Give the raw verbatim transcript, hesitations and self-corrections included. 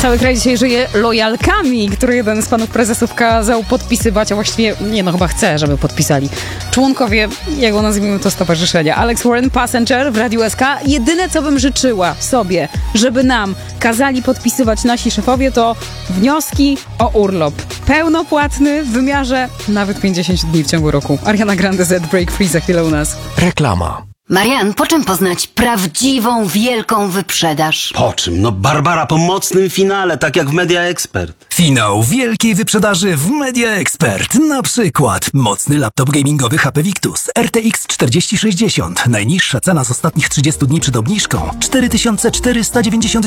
Cały kraj dzisiaj żyje lojalkami, które jeden z panów prezesów kazał podpisywać, a właściwie, nie no, chyba chce, żeby podpisali członkowie jego, nazwijmy to, stowarzyszenia. Alex Warren, Passenger w Radiu S K. Jedyne, co bym życzyła sobie, żeby nam kazali podpisywać nasi szefowie, to wnioski o urlop. Pełnopłatny w wymiarze nawet pięćdziesiąt dni w ciągu roku. Ariana Grande Z, Break Free za chwilę u nas. Reklama. Marian, po czym poznać prawdziwą, wielką wyprzedaż? Po czym? No Barbara po mocnym finale, tak jak w Media Expert. Finał wielkiej wyprzedaży w Media Expert. Na przykład mocny laptop gamingowy H P Victus R T X czterdzieści sześćdziesiąt. Najniższa cena z ostatnich trzydziestu dni przed obniżką cztery tysiące czterysta dziewięćdziesiąt